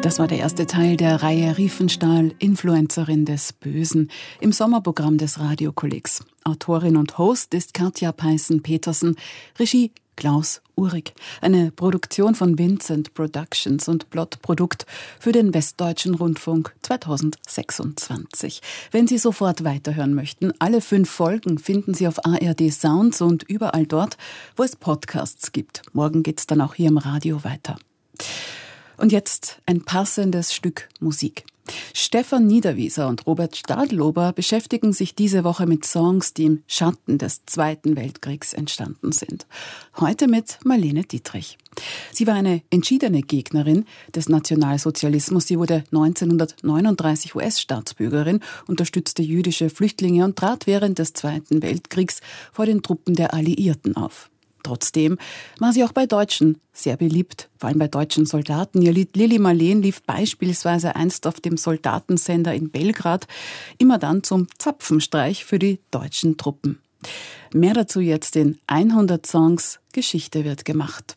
Das war der erste Teil der Reihe Riefenstahl, Influencerin des Bösen, im Sommerprogramm des Radiokollegs. Autorin und Host ist Katja Peißen-Petersen, Regie Klaus Uhrig. Eine Produktion von Vincent Productions und Plot-Produkt für den Westdeutschen Rundfunk 2026. Wenn Sie sofort weiterhören möchten, alle 5 Folgen finden Sie auf ARD Sounds und überall dort, wo es Podcasts gibt. Morgen geht's dann auch hier im Radio weiter. Und jetzt ein passendes Stück Musik. Stefan Niederwieser und Robert Stadlober beschäftigen sich diese Woche mit Songs, die im Schatten des Zweiten Weltkriegs entstanden sind. Heute mit Marlene Dietrich. Sie war eine entschiedene Gegnerin des Nationalsozialismus. Sie wurde 1939 US-Staatsbürgerin, unterstützte jüdische Flüchtlinge und trat während des Zweiten Weltkriegs vor den Truppen der Alliierten auf. Trotzdem war sie auch bei Deutschen sehr beliebt, vor allem bei deutschen Soldaten. Ihr Lied Lili Marleen lief beispielsweise einst auf dem Soldatensender in Belgrad, immer dann zum Zapfenstreich für die deutschen Truppen. Mehr dazu jetzt in 100 Songs, Geschichte wird gemacht.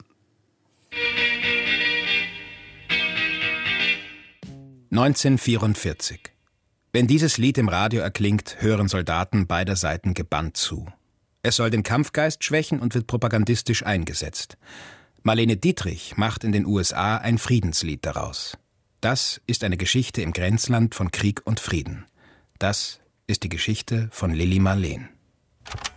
(1944) Wenn dieses Lied im Radio erklingt, hören Soldaten beider Seiten gebannt zu. Es soll den Kampfgeist schwächen und wird propagandistisch eingesetzt. Marlene Dietrich macht in den USA ein Friedenslied daraus. Das ist eine Geschichte im Grenzland von Krieg und Frieden. Das ist die Geschichte von Lili Marleen.